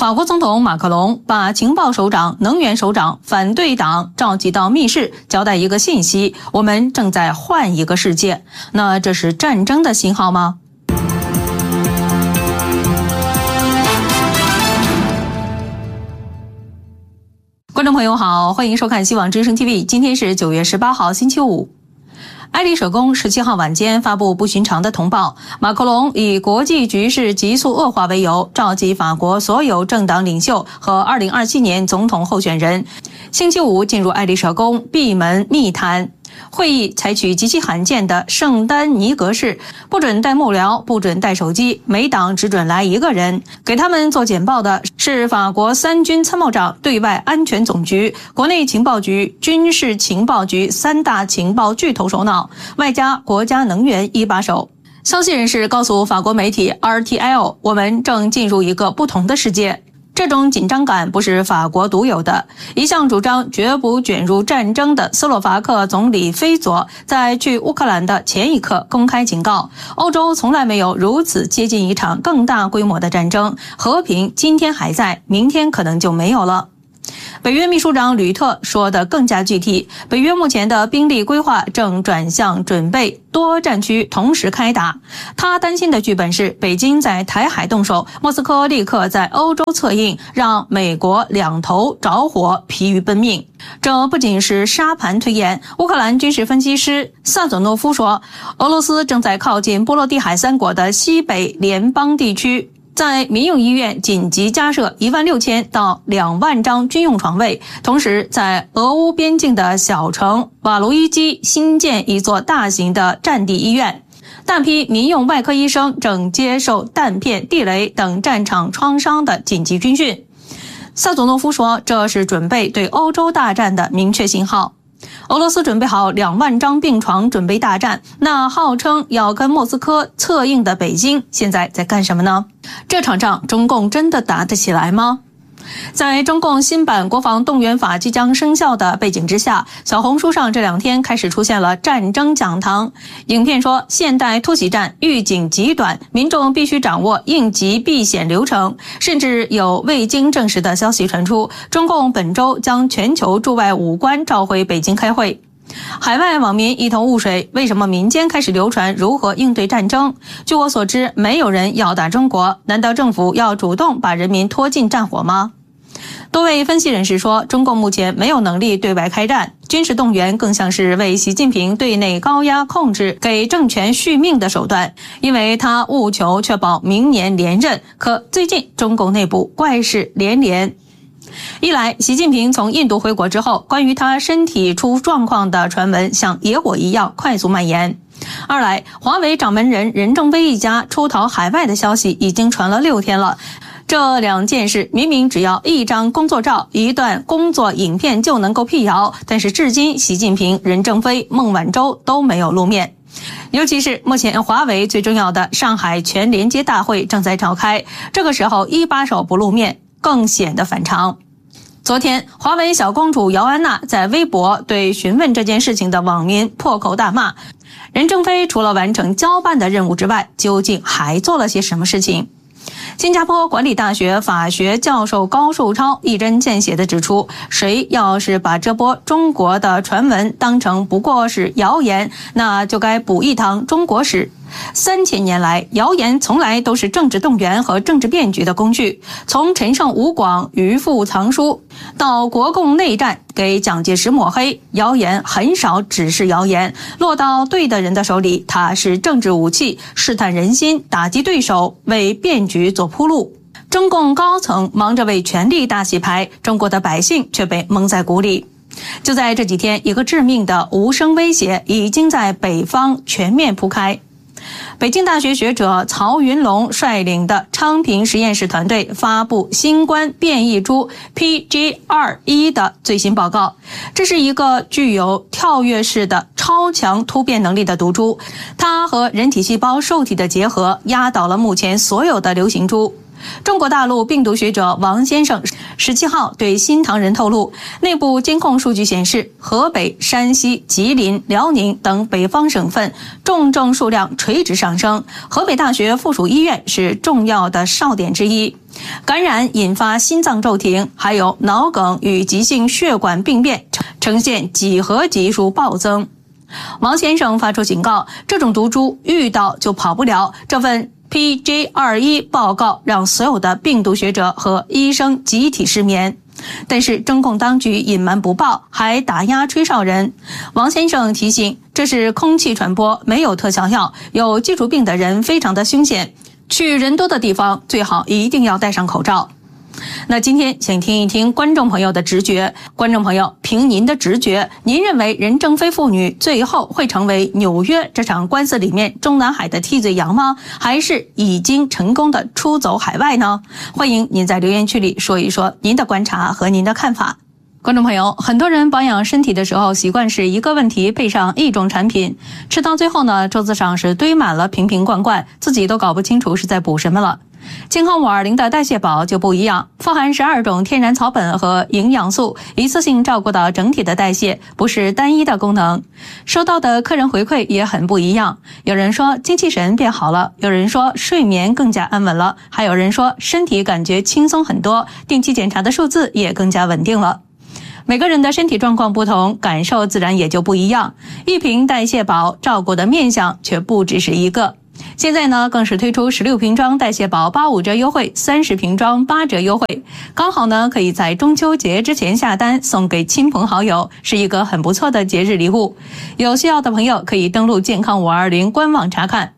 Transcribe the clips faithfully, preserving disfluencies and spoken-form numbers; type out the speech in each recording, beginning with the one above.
法国总统马克龙把情报首长、能源首长、反对党召集到密室，交代一个信息：我们正在换一个世界。那这是战争的信号吗？观众朋友好，欢迎收看希望之声 T V。今天是九月十八号，星期五。爱丽舍宫十七号晚间发布不寻常的通报，马克龙以国际局势急速恶化为由，召集法国所有政党领袖和二零二七年总统候选人，星期五进入爱丽舍宫闭门密谈。会议采取极其罕见的圣丹尼格式，不准带幕僚，不准带手机，每党只准来一个人。给他们做简报的是法国三军参谋长、对外安全总局、国内情报局、军事情报局三大情报巨头首脑，外加国家能源一把手。消息人士告诉法国媒体 R T L， 我们正进入一个不同的世界。这种紧张感不是法国独有的。一向主张绝不卷入战争的斯洛伐克总理菲佐在去乌克兰的前一刻公开警告，欧洲从来没有如此接近一场更大规模的战争，和平今天还在，明天可能就没有了。北约秘书长吕特说得更加具体，北约目前的兵力规划正转向准备多战区同时开打。他担心的剧本是北京在台海动手，莫斯科立刻在欧洲策应，让美国两头着火，疲于奔命。这不仅是沙盘推演，乌克兰军事分析师萨佐诺夫说，俄罗斯正在靠近波罗的海三国的西北联邦地区，在民用医院紧急加设一万六千到两万张军用床位，同时在俄乌边境的小城瓦卢伊基新建一座大型的战地医院。大批民用外科医生正接受弹片、地雷等战场创伤的紧急军训。萨佐诺夫说，这是准备对欧洲大战的明确信号。俄罗斯准备好两万张病床准备大战，那号称要跟莫斯科策应的北京现在在干什么呢？这场仗中共真的打得起来吗？在中共新版国防动员法即将生效的背景之下，小红书上这两天开始出现了战争讲堂。影片说，现代突袭战预警极短，民众必须掌握应急避险流程，甚至有未经证实的消息传出，中共本周将全球驻外武官召回北京开会。海外网民一头雾水，为什么民间开始流传如何应对战争？据我所知，没有人要打中国，难道政府要主动把人民拖进战火吗？多位分析人士说，中共目前没有能力对外开战，军事动员更像是为习近平对内高压控制、给政权续命的手段，因为他务求确保明年连任。可最近中共内部怪事连连。一来，习近平从印度回国之后，关于他身体出状况的传闻像野火一样快速蔓延。二来，华为掌门人任正非一家出逃海外的消息已经传了六天了。这两件事明明只要一张工作照、一段工作影片就能够辟谣，但是至今习近平、任正非、孟晚舟都没有露面。尤其是目前华为最重要的上海全连接大会正在召开，这个时候一把手不露面更显得反常。昨天，华为小公主姚安娜在微博对询问这件事情的网民破口大骂，任正非除了完成交办的任务之外，究竟还做了些什么事情？新加坡管理大学法学教授高树超一针见血地指出，谁要是把这波中国的传闻当成不过是谣言，那就该补一堂中国史。三千年来，谣言从来都是政治动员和政治变局的工具。从陈胜吴广渔父藏书到国共内战给蒋介石抹黑，谣言很少只是谣言，落到对的人的手里，它是政治武器，试探人心，打击对手，为变局做铺路。中共高层忙着为权力大洗牌，中国的百姓却被蒙在鼓里。就在这几天，一个致命的无声威胁已经在北方全面铺开。北京大学学者曹云龙率领的昌平实验室团队发布新冠变异株 P G 二十一 的最新报告。这是一个具有跳跃式的超强突变能力的毒株，它和人体细胞受体的结合压倒了目前所有的流行株。 中国大陆病毒学者王先生十七号对新唐人透露，内部监控数据显示，河北、山西、吉林、辽宁等北方省份重症数量垂直上升，河北大学附属医院是重要的哨点之一。感染引发心脏骤停，还有脑梗与急性血管病变呈现几何级数暴增。王先生发出警告，这种毒株遇到就跑不了。这份 P J 二十一 报告让所有的病毒学者和医生集体失眠。但是中共当局隐瞒不报，还打压吹哨人。王先生提醒，这是空气传播，没有特效药，有基础病的人非常的凶险，去人多的地方最好一定要戴上口罩。那今天请听一听观众朋友的直觉。观众朋友，凭您的直觉，您认为任正非父女最后会成为纽约这场官司里面中南海的替罪羊吗？还是已经成功的出走海外呢？欢迎您在留言区里说一说您的观察和您的看法。观众朋友，很多人保养身体的时候习惯是一个问题配上一种产品，吃到最后呢，桌子上是堆满了瓶瓶罐罐，自己都搞不清楚是在补什么了。健康五二零的代谢宝就不一样，富含十二种天然草本和营养素，一次性照顾到整体的代谢，不是单一的功能。收到的客人回馈也很不一样，有人说精气神变好了，有人说睡眠更加安稳了，还有人说身体感觉轻松很多，定期检查的数字也更加稳定了。每个人的身体状况不同，感受自然也就不一样。一瓶代谢宝照顾的面向却不只是一个。现在呢，更是推出十六瓶装代谢宝八五折优惠，三十瓶装八折优惠，刚好呢可以在中秋节之前下单，送给亲朋好友，是一个很不错的节日礼物。有需要的朋友可以登录健康五二零官网查看。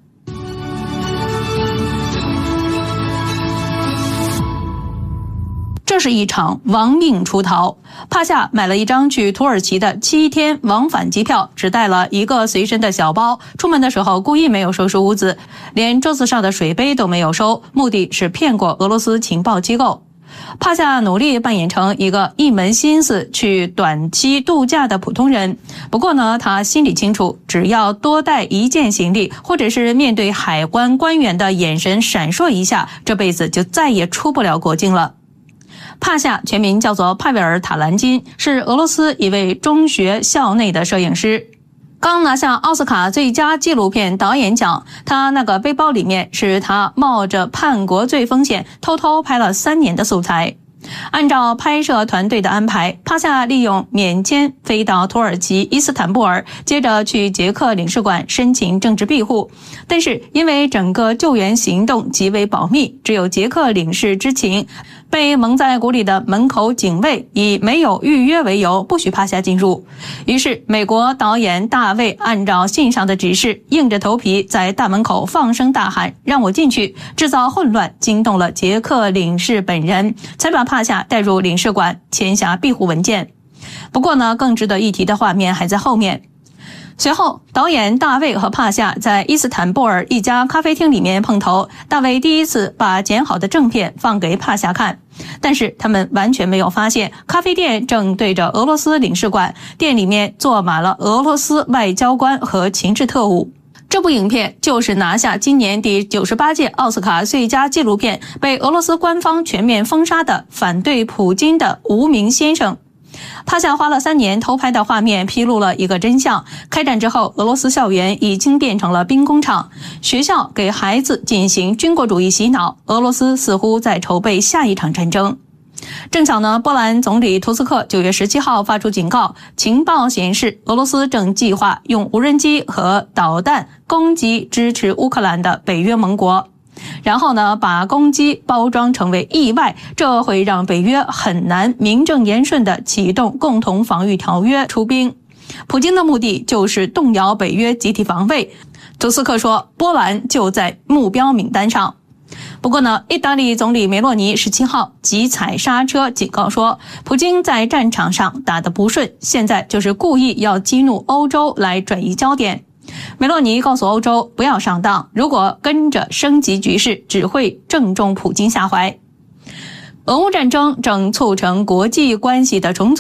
这是一场亡命出逃。帕夏买了一张去土耳其的七天往返机票，只带了一个随身的小包，出门的时候故意没有收拾屋子，连桌子上的水杯都没有收，目的是骗过俄罗斯情报机构。帕夏努力扮演成一个一门心思去短期度假的普通人，不过呢，他心里清楚，只要多带一件行李，或者是面对海关官员的眼神闪烁一下，这辈子就再也出不了国境了。帕夏全名叫做帕维尔·塔兰金，是俄罗斯一位中学校内的摄影师，刚拿下奥斯卡最佳纪录片导演奖。他那个背包里面是他冒着叛国罪风险偷偷拍了三年的素材。按照拍摄团队的安排，帕夏利用免签飞到土耳其伊斯坦布尔，接着去捷克领事馆申请政治庇护。但是因为整个救援行动极为保密，只有捷克领事知情，被蒙在鼓里的门口警卫以没有预约为由不许帕夏进入。于是美国导演大卫按照信上的指示，硬着头皮在大门口放声大喊让我进去，制造混乱，惊动了捷克领事本人，才把帕夏带入领事馆签下庇护文件。不过呢，更值得一提的画面还在后面。随后导演大卫和帕夏在伊斯坦布尔一家咖啡厅里面碰头，大卫第一次把剪好的正片放给帕夏看，但是他们完全没有发现咖啡店正对着俄罗斯领事馆，店里面坐满了俄罗斯外交官和情治特务。这部影片就是拿下今年第九十八届奥斯卡最佳纪录片，被俄罗斯官方全面封杀的反对普京的无名先生。帕夏花了三年偷拍的画面披露了一个真相：开战之后，俄罗斯校园已经变成了兵工厂，学校给孩子进行军国主义洗脑，俄罗斯似乎在筹备下一场战争。正巧呢，波兰总理图斯克九月十七号发出警告，情报显示俄罗斯正计划用无人机和导弹攻击支持乌克兰的北约盟国。然后呢，把攻击包装成为意外，这会让北约很难名正言顺地启动共同防御条约出兵。普京的目的就是动摇北约集体防卫。图斯克说，波兰就在目标名单上。不过呢，意大利总理梅洛尼十七号急踩刹车，警告说，普京在战场上打得不顺，现在就是故意要激怒欧洲来转移焦点。梅洛尼告诉欧洲不要上当，如果跟着升级局势，只会正中普京下怀。俄乌战争正促成国际关系的重组。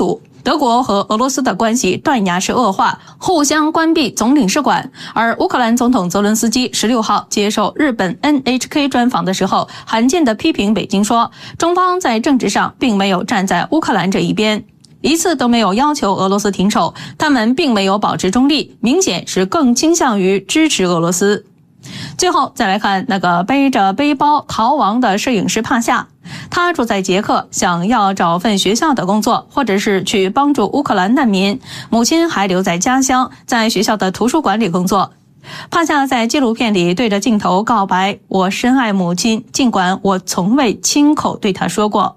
德国和俄罗斯的关系断崖式恶化，互相关闭总领事馆。而乌克兰总统泽伦斯基十六号接受日本 N H K 专访的时候，罕见地批评北京说，中方在政治上并没有站在乌克兰这一边，一次都没有要求俄罗斯停手，他们并没有保持中立，明显是更倾向于支持俄罗斯。最后再来看那个背着背包逃亡的摄影师帕夏，他住在捷克，想要找份学校的工作，或者是去帮助乌克兰难民，母亲还留在家乡，在学校的图书馆里工作。帕夏在纪录片里对着镜头告白，我深爱母亲，尽管我从未亲口对她说过。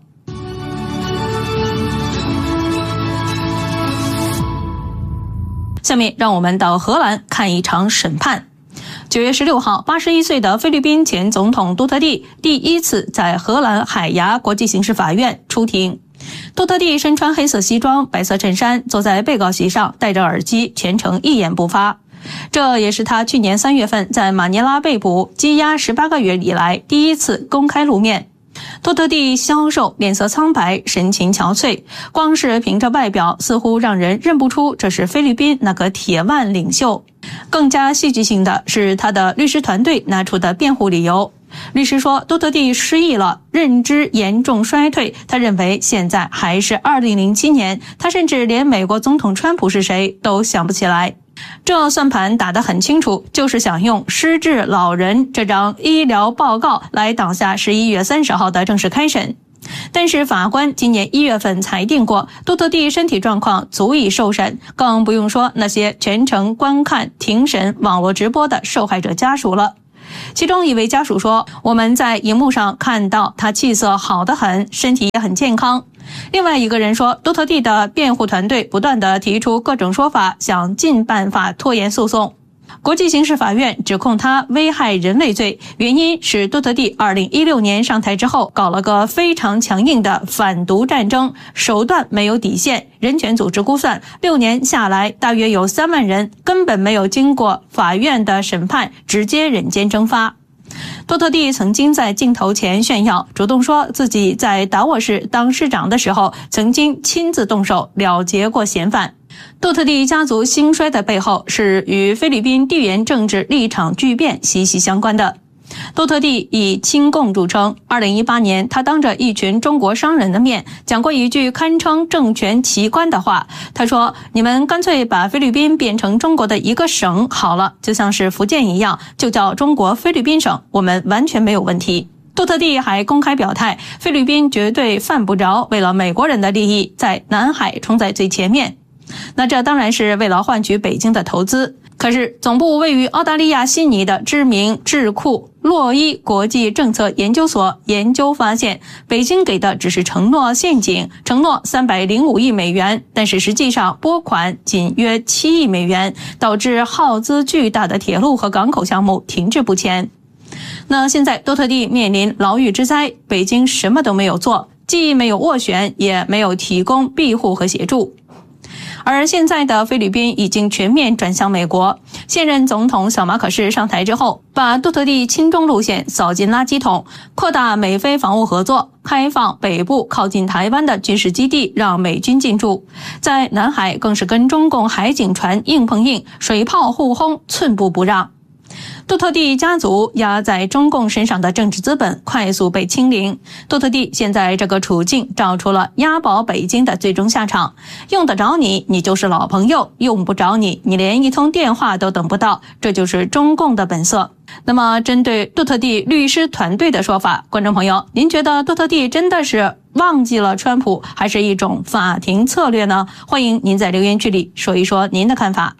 下面让我们到荷兰看一场审判。九月十六号，八十一岁的菲律宾前总统杜特地第一次在荷兰海牙国际刑事法院出庭。杜特地身穿黑色西装、白色衬衫，坐在被告席上，戴着耳机，全程一言不发。这也是他去年三月份在马尼拉被捕、羁押十八个月以来第一次公开露面。杜特地消瘦，脸色苍白，神情憔悴，光是凭着外表似乎让人认不出这是菲律宾那个铁腕领袖。更加戏剧性的是他的律师团队拿出的辩护理由。律师说杜特地失忆了，认知严重衰退，他认为现在还是二零零七年，他甚至连美国总统川普是谁都想不起来。这算盘打得很清楚，就是想用失智老人这张医疗报告来挡下十一月三十号的正式开审。但是法官今年一月份裁定过，杜特地身体状况足以受审，更不用说那些全程观看庭审网络直播的受害者家属了。其中一位家属说，我们在荧幕上看到他气色好得很，身体也很健康。另外一个人说，杜特地的辩护团队不断地提出各种说法，想尽办法拖延诉讼。国际刑事法院指控他危害人类罪，原因是杜特地二零一六年上台之后搞了个非常强硬的反毒战争，手段没有底线，人权组织估算六年下来大约有三万人根本没有经过法院的审判，直接人间蒸发。杜特地曾经在镜头前炫耀，主动说自己在达沃市当市长的时候曾经亲自动手了结过嫌犯。杜特地家族兴衰的背后是与菲律宾地缘政治立场巨变息息相关的。杜特地以亲共著称，二零一八年他当着一群中国商人的面讲过一句堪称政权奇观的话，他说，你们干脆把菲律宾变成中国的一个省好了，就像是福建一样，就叫中国菲律宾省，我们完全没有问题。杜特地还公开表态，菲律宾绝对犯不着为了美国人的利益在南海冲在最前面。那这当然是为了换取北京的投资。可是总部位于澳大利亚悉尼的知名智库洛伊国际政策研究所研究发现，北京给的只是承诺陷阱，承诺三百零五亿美元，但是实际上拨款仅约七亿美元，导致耗资巨大的铁路和港口项目停滞不前。那现在杜特地面临牢狱之灾，北京什么都没有做，既没有斡旋，也没有提供庇护和协助。而现在的菲律宾已经全面转向美国，现任总统小马可仕上台之后，把杜特地亲中路线扫进垃圾桶，扩大美菲防务合作，开放北部靠近台湾的军事基地让美军进驻，在南海更是跟中共海警船硬碰硬，水炮互轰，寸步不让。杜特地家族压在中共身上的政治资本快速被清零，杜特地现在这个处境找出了押宝北京的最终下场，用得着你，你就是老朋友；用不着你，你连一通电话都等不到，这就是中共的本色。那么针对杜特地律师团队的说法，观众朋友，您觉得杜特地真的是忘记了川普，还是一种法庭策略呢？欢迎您在留言区里说一说您的看法。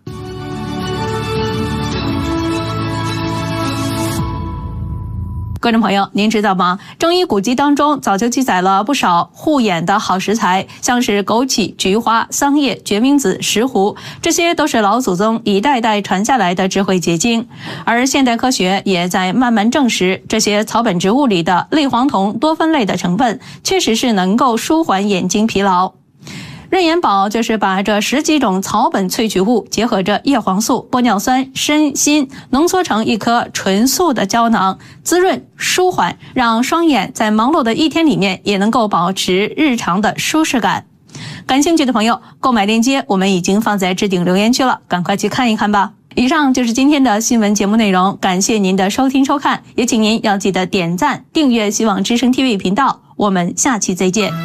观众朋友，您知道吗？中医古籍当中早就记载了不少护眼的好食材，像是枸杞、菊花、桑叶、决明子、石斛，这些都是老祖宗一代代传下来的智慧结晶。而现代科学也在慢慢证实，这些草本植物里的类黄酮多酚类的成分确实是能够舒缓眼睛疲劳。润眼宝就是把这十几种草本萃取物结合着叶黄素、玻尿酸、参、锌，浓缩成一颗纯素的胶囊，滋润舒缓，让双眼在忙碌的一天里面也能够保持日常的舒适感。 感兴趣的朋友，购买链接我们已经放在置顶留言区了，赶快去看一看吧。以上就是今天的新闻节目内容，感谢您的收听收看，也请您要记得点赞、订阅希望之声 T V 频道，我们下期再见。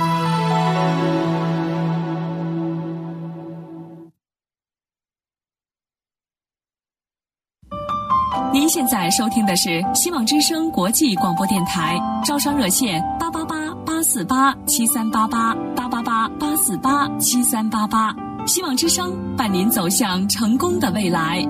您现在收听的是希望之声国际广播电台，招商热线八八八八四八七三八八八八八八四八七三八八，希望之声伴您走向成功的未来。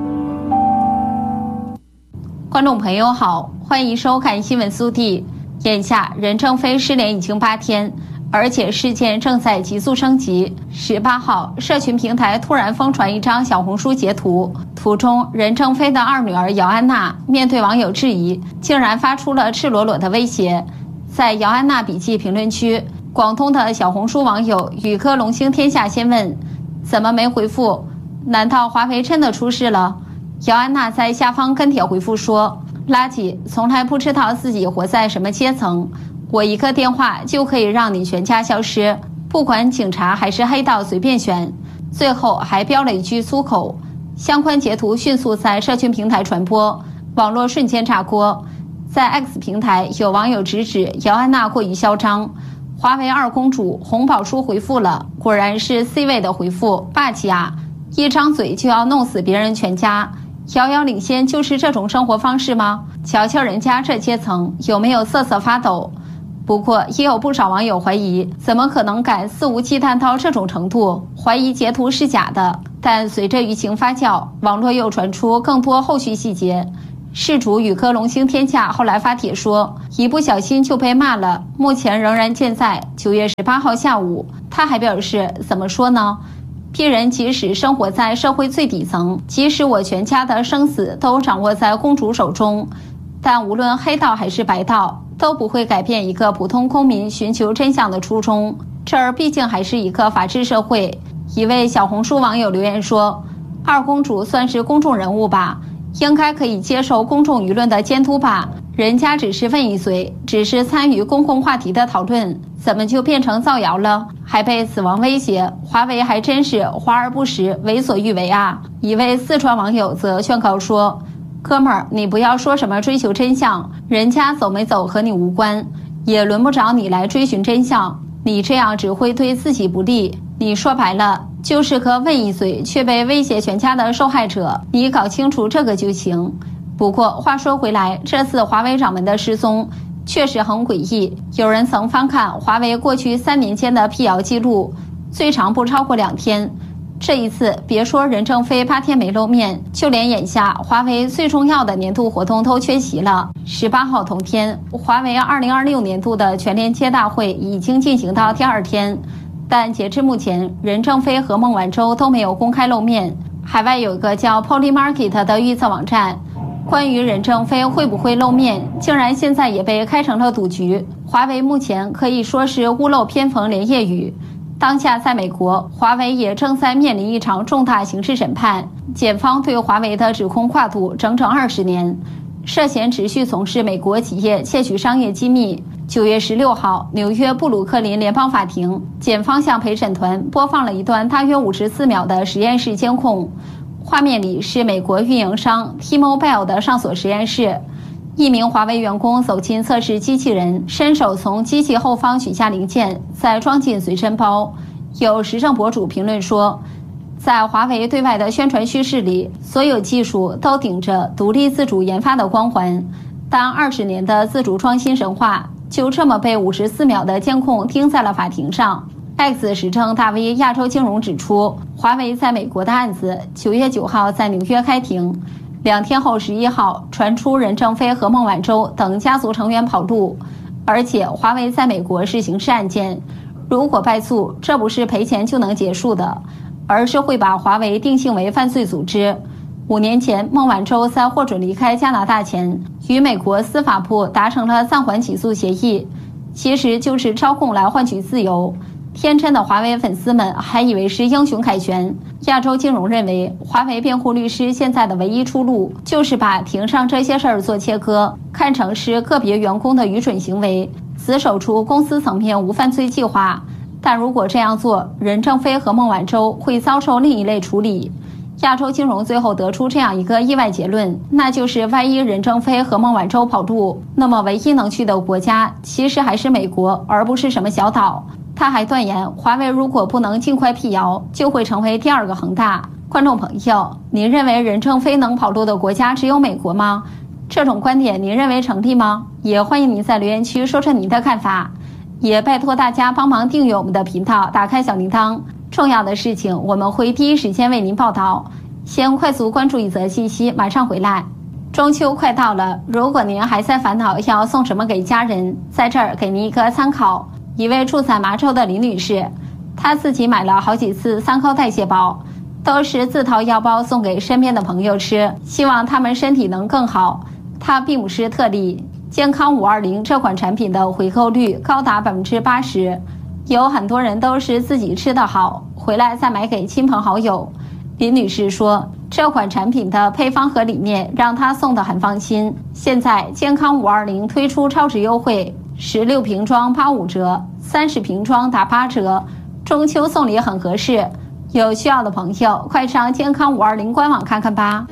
观众朋友好，欢迎收看新闻速递。眼下任正非失联已经八天，而且事件正在急速升级。十八号，社群平台突然疯传一张小红书截图，图中任正非的二女儿姚安娜面对网友质疑，竟然发出了赤裸裸的威胁。在姚安娜笔记评论区，广东的小红书网友宇科龙兴天下先问：怎么没回复？难道华为真的出事了？姚安娜在下方跟帖回复说：垃圾，从来不知道自己活在什么阶层，我一个电话就可以让你全家消失，不管警察还是黑道随便选。最后还标了一句粗口。相关截图迅速在社群平台传播，网络瞬间炸锅。在 X 平台，有网友直指姚安娜过于嚣张。华为二公主洪宝书回复了，果然是 C 位的回复，霸气啊！一张嘴就要弄死别人全家，遥遥领先就是这种生活方式吗？瞧瞧人家这阶层，有没有瑟瑟发抖？不过也有不少网友怀疑，怎么可能敢肆无忌惮到这种程度，怀疑截图是假的。但随着舆情发酵，网络又传出更多后续细节。事主宇科龙兴天下后来发帖说，一不小心就被骂了，目前仍然健在。九月十八号下午，他还表示，怎么说呢？鄙人即使生活在社会最底层，即使我全家的生死都掌握在公主手中，但无论黑道还是白道，都不会改变一个普通公民寻求真相的初衷。这儿毕竟还是一个法治社会。一位小红书网友留言说，二公主算是公众人物吧，应该可以接受公众舆论的监督吧，人家只是问一嘴，只是参与公共话题的讨论，怎么就变成造谣了？还被死亡威胁，华为还真是华而不实，为所欲为啊！一位四川网友则劝告说，哥们儿，你不要说什么追求真相，人家走没走和你无关，也轮不着你来追寻真相，你这样只会对自己不利。你说白了就是个问一嘴却被威胁全家的受害者，你搞清楚这个就行。不过话说回来，这次华为掌门的失踪确实很诡异。有人曾翻看华为过去三年间的辟谣记录，最长不超过两天。这一次别说任正非八天没露面，就连眼下华为最重要的年度活动都缺席了。十八号同天，华为二零二六年度的全连接大会已经进行到第二天，但截至目前，任正非和孟晚舟都没有公开露面。海外有一个叫 Polymarket 的预测网站，关于任正非会不会露面，竟然现在也被开成了赌局。华为目前可以说是屋漏偏逢连夜雨。当下在美国，华为也正在面临一场重大刑事审判，检方对华为的指控跨度整整二十年，涉嫌持续从事美国企业窃取商业机密。九月十六号，纽约布鲁克林联邦法庭，检方向陪审团播放了一段大约五十四秒的实验室监控，画面里是美国运营商 T-Mobile 的上锁实验室。一名华为员工走进测试机器人，伸手从机器后方取下零件，再装进随身包。有时政博主评论说，在华为对外的宣传叙事里，所有技术都顶着独立自主研发的光环，但二十年的自主创新神话就这么被五十四秒的监控钉在了法庭上。X 时政大 V 亚洲金融指出，华为在美国的案子九月九号在纽约开庭，两天后十一号传出任正非和孟晚舟等家族成员跑路，而且华为在美国是刑事案件，如果败诉，这不是赔钱就能结束的，而是会把华为定性为犯罪组织。五年前，孟晚舟在获准离开加拿大前，与美国司法部达成了暂缓起诉协议，其实就是招供来换取自由。天真的华为粉丝们还以为是英雄凯旋。亚洲金融认为，华为辩护律师现在的唯一出路就是把庭上这些事儿做切割，看成是个别员工的愚蠢行为，死守出公司层面无犯罪计划。 但如果这样做，任正非和孟晚舟会遭受另一类处理。亚洲金融最后得出这样一个意外结论，那就是万一任正非和孟晚舟跑路，那么唯一能去的国家其实还是美国，而不是什么小岛。他还断言，华为如果不能尽快辟谣，就会成为第二个恒大。观众朋友，您认为任正非能跑路的国家只有美国吗？这种观点您认为成立吗？也欢迎您在留言区说说您的看法，也拜托大家帮忙订阅我们的频道，打开小铃铛，重要的事情我们会第一时间为您报道。先快速关注一则信息，马上回来。中秋快到了，如果您还在烦恼要送什么给家人，在这儿给您一个参考。一位住在麻州的林女士，她自己买了好几次三高代谢包，都是自掏腰包送给身边的朋友吃，希望他们身体能更好。她并不是特例，健康五二零这款产品的回购率高达百分之八十，有很多人都是自己吃得好，回来再买给亲朋好友。林女士说，这款产品的配方和理念让她送得很放心。现在健康五二零推出超值优惠，十六瓶装八五折，三十瓶装打八折，中秋送礼很合适。有需要的朋友快上健康五二零官网看看吧。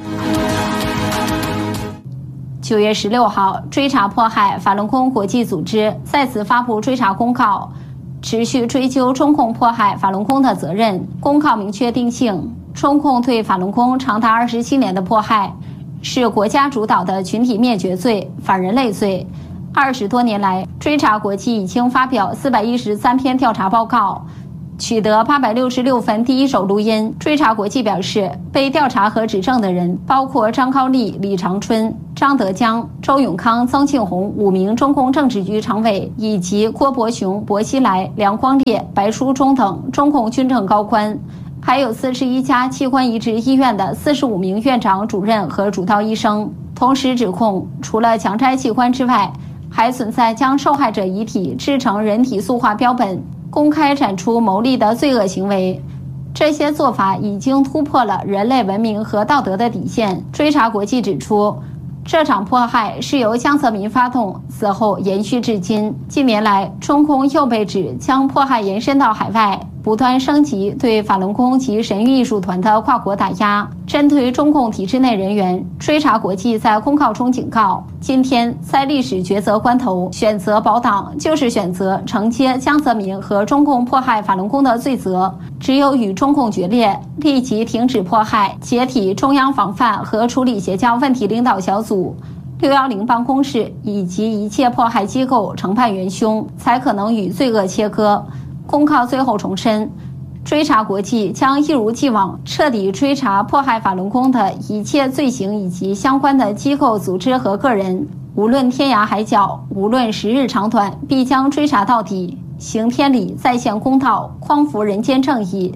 九月十六号，追查迫害法轮功国际组织再次发布追查公告，持续追究中共迫害法轮功的责任。公告明确定性，中共对法轮功长达二十七年的迫害，是国家主导的群体灭绝罪、反人类罪。二十多年来，追查国际已经发表四百一十三篇调查报告，取得八百六十六份第一手录音。追查国际表示，被调查和指证的人包括张高丽、李长春、张德江、周永康、曾庆红五名中共政治局常委，以及郭伯雄、薄熙来、梁光烈、白书忠等中共军政高官，还有四十一家器官移植医院的四十五名院长、主任和主刀医生。同时指控，除了强摘器官之外，还存在将受害者遗体制成人体塑化标本，公开展出牟利的罪恶行为。这些做法已经突破了人类文明和道德的底线。追查国际指出，这场迫害是由江泽民发动，此后延续至今。近年来，中共又被指将迫害延伸到海外，不断升级对法轮功及神谕艺术团的跨国打压。针对中共体制内人员，追查国际在公告中警告，今天在历史抉择关头，选择保党就是选择承接江泽民和中共迫害法轮功的罪责。只有与中共决裂，立即停止迫害，解体中央防范和处理邪教问题领导小组、六一零办公室以及一切迫害机构惩判元凶，才可能与罪恶切割。公告最后重申，追查国际将一如既往彻底追查迫害法轮功的一切罪行以及相关的机构、组织和个人，无论天涯海角，无论时日长短，必将追查到底，行天理，再现公道，匡扶人间正义。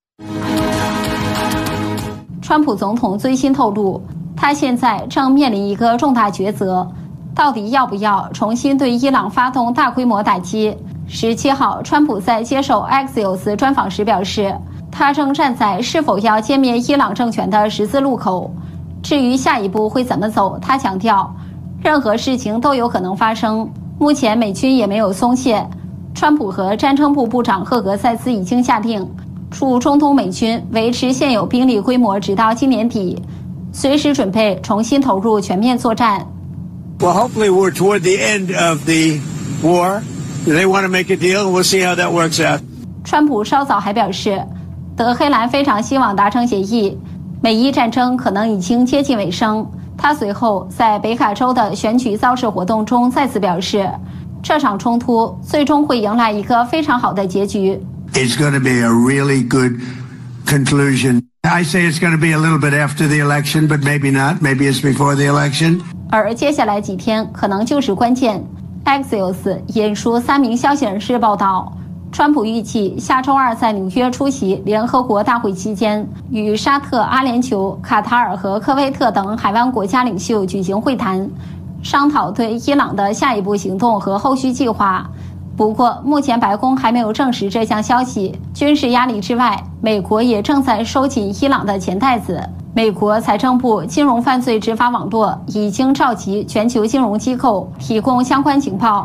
川普总统最新透露，他现在正面临一个重大抉择，到底要不要重新对伊朗发动大规模打击。十七号，川普在接受 Axios 专访时表示，他正站在是否要歼灭伊朗政权的十字路口。至于下一步会怎么走，他强调，任何事情都有可能发生。目前美军也没有松懈。川普和战争部部长赫格塞斯已经下令，驻中东美军维持现有兵力规模直到今年底，随时准备重新投入全面作战。 Well, hopefully we're toward the end of the war. They want to make a deal. We'll see how that works out. 川普稍早还表示，德黑兰非常希望达成协议，美伊战争可能已经接近尾声。他随后在北卡州的选举造势活动中再次表示，这场冲突最终会迎来一个非常好的结局。 It's going to be a really good conclusion. I say it's going to be a little bit after the election, but maybe not. Maybe it's before the election. 而接下来几天可能就是关键。Axios 引述三名消息人士报道，川普预计下周二在纽约出席联合国大会期间，与沙特、阿联酋、卡塔尔和科威特等海湾国家领袖举行会谈，商讨对伊朗的下一步行动和后续计划。不过，目前白宫还没有证实这项消息。军事压力之外，美国也正在收紧伊朗的钱袋子。美国财政部金融犯罪执法网络已经召集全球金融机构提供相关情报，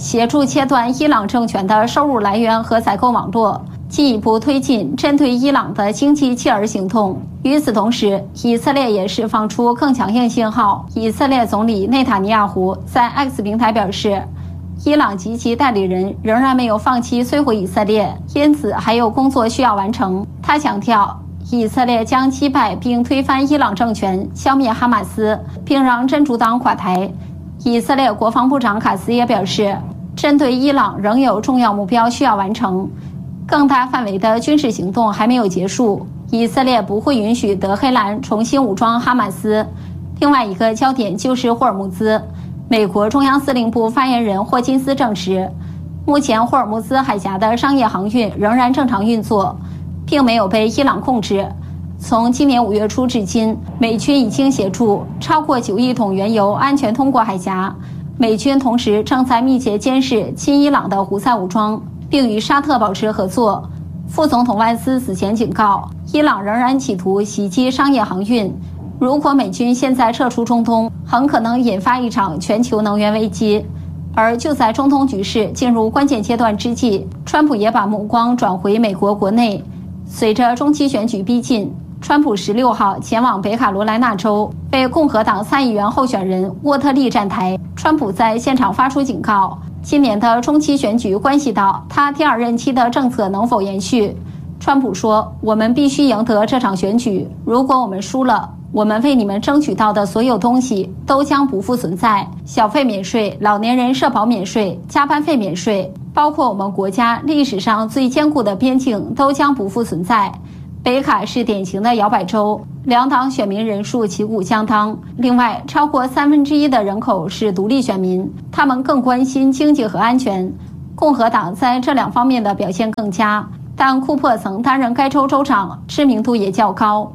协助切断伊朗政权的收入来源和采购网络，进一步推进针对伊朗的经济切饵行动。与此同时，以色列也释放出更强硬信号。以色列总理内塔尼亚胡在 X 平台表示，伊朗及其代理人仍然没有放弃摧毁以色列，因此还有工作需要完成。他强调，以色列将击败并推翻伊朗政权，消灭哈马斯，并让真主党垮台。以色列国防部长卡斯也表示，针对伊朗仍有重要目标需要完成，更大范围的军事行动还没有结束。以色列不会允许德黑兰重新武装哈马斯。另外一个焦点就是霍尔木兹。美国中央司令部发言人霍金斯证实，目前霍尔木兹海峡的商业航运仍然正常运作，并没有被伊朗控制。从今年五月初至今，美军已经协助超过九亿桶原油安全通过海峡。美军同时正在密切监视亲伊朗的胡塞武装，并与沙特保持合作。副总统万斯此前警告，伊朗仍然企图袭击商业航运。如果美军现在撤出中东，很可能引发一场全球能源危机。而就在中东局势进入关键阶段之际，川普也把目光转回美国国内。随着中期选举逼近，川普十六号前往北卡罗来纳州为共和党参议员候选人沃特利站台。川普在现场发出警告，今年的中期选举关系到他第二任期的政策能否延续。川普说，我们必须赢得这场选举，如果我们输了，我们为你们争取到的所有东西都将不复存在，小费免税、老年人社保免税、加班费免税，包括我们国家历史上最坚固的边境都将不复存在。北卡是典型的摇摆州，两党选民人数旗鼓相当。另外，超过三分之一的人口是独立选民，他们更关心经济和安全。共和党在这两方面的表现更佳，但库珀曾担任该州州长，知名度也较高。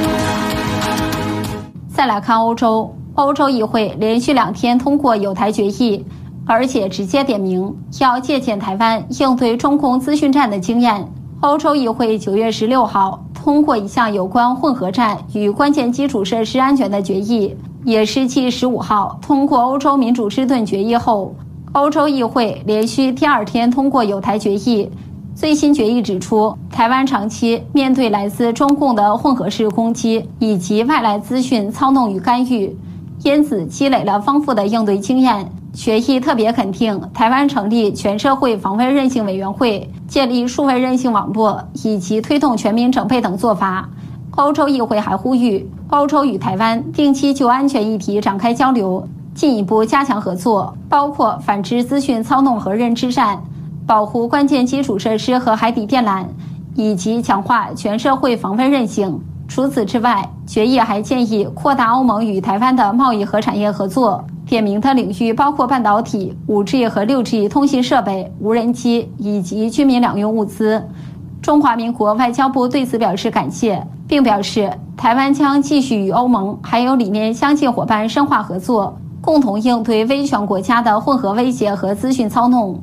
再来看欧洲，欧洲议会连续两天通过有台决议，而且直接点名要借鉴台湾应对中共资讯战的经验。欧洲议会九月十六号通过一项有关混合站与关键基础设施安全的决议，也是继十五号通过欧洲民主之盾决议后，欧洲议会连续第二天通过有台决议。最新决议指出，台湾长期面对来自中共的混合式攻击以及外来资讯操弄与干预，因此积累了丰富的应对经验。决议特别肯定台湾成立全社会防卫韧性委员会，建立数位韧性网络，以及推动全民整备等做法。欧洲议会还呼吁欧洲与台湾定期就安全议题展开交流，进一步加强合作，包括反制资讯操弄和认知战，保护关键基础设施和海底电缆，以及强化全社会防卫韧性。除此之外，决议还建议扩大欧盟与台湾的贸易和产业合作，点名的领域包括半导体、五 G 和六 G 通信设备、无人机以及居民两用物资。中华民国外交部对此表示感谢，并表示台湾将继续与欧盟还有理念相近伙伴深化合作，共同应对威权国家的混合威胁和资讯操弄。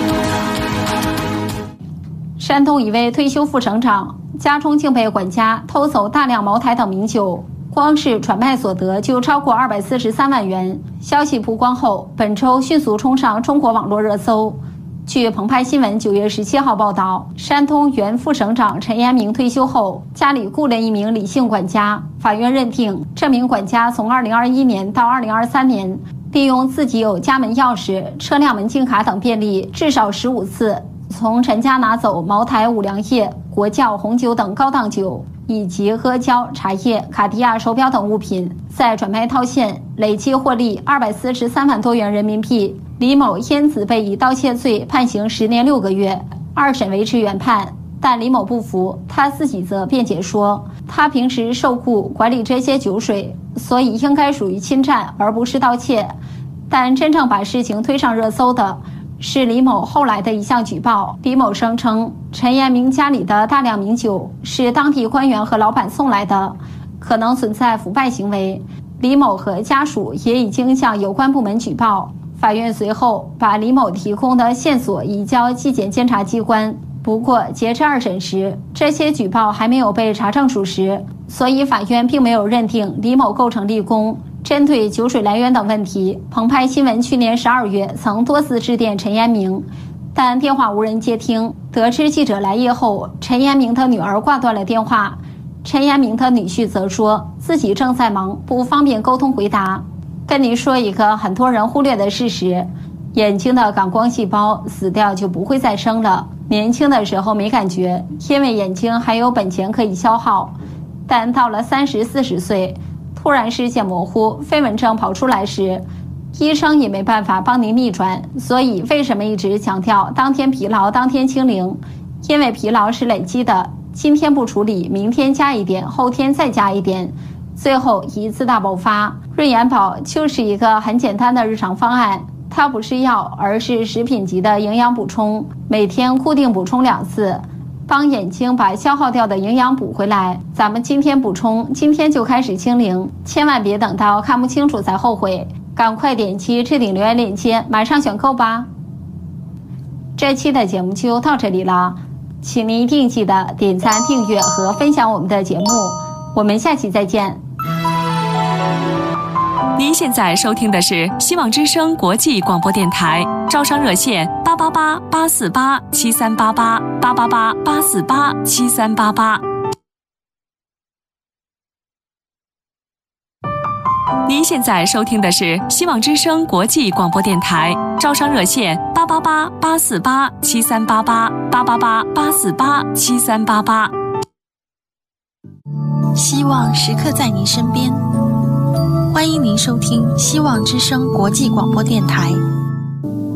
山东一位退休副省长家中竟被管家偷走大量茅台等名酒，光是转卖所得就超过二百四十三万元。消息曝光后，本周迅速冲上中国网络热搜。据澎湃新闻九月十七号报道，山东原副省长陈延明退休后，家里雇了一名李姓管家。法院认定，这名管家从二零二一年到二零二三年，利用自己有家门钥匙、车辆门禁卡等便利，至少十五次从陈家拿走茅台、五粮液、国窖红酒等高档酒，以及阿胶、茶叶、卡地亚手表等物品，再转卖套现，累计获利二百四十三万多元人民币。李某因此被以盗窃罪判刑十年六个月，二审维持原判。但李某不服，他自己则辩解说，他平时受雇管理这些酒水，所以应该属于侵占而不是盗窃。但真正把事情推上热搜的是李某后来的一项举报。李某声称，陈延明家里的大量名酒是当地官员和老板送来的，可能存在腐败行为。李某和家属也已经向有关部门举报，法院随后把李某提供的线索移交纪检监察机关。不过截至二审时，这些举报还没有被查证属实，所以法院并没有认定李某构成立功， 针对酒水来源等问题，澎湃新闻去年十二月曾多次致电陈延明，但电话无人接听。得知记者来夜后，陈延明的女儿挂断了电话。陈延明的女婿则说自己正在忙，不方便沟通回答。跟您说一个很多人忽略的事实，眼睛的感光细胞死掉就不会再生了。年轻的时候没感觉，因为眼睛还有本钱可以消耗，但到了三十四十岁，突然视线模糊，飞蚊症跑出来时，医生也没办法帮您逆转。所以为什么一直强调当天疲劳当天清零？因为疲劳是累积的，今天不处理，明天加一点，后天再加一点，最后一次大爆发。润眼宝就是一个很简单的日常方案，它不是药，而是食品级的营养补充，每天固定补充两次，帮眼睛把消耗掉的营养补回来。咱们今天补充，今天就开始清零，千万别等到看不清楚才后悔，赶快点击置顶留言链接，马上选购吧。这期的节目就到这里了，请您一定记得点赞、订阅和分享我们的节目，我们下期再见。 您现在收听的是希望之声国际广播电台，招商热线八八八八四八七三八八八八八八四八七三八八。您现在收听的是希望之声国际广播电台，招商热线八八八八四八七三八八八八八八四八七三八八。 希望时刻在您身边，欢迎您收听希望之声国际广播电台。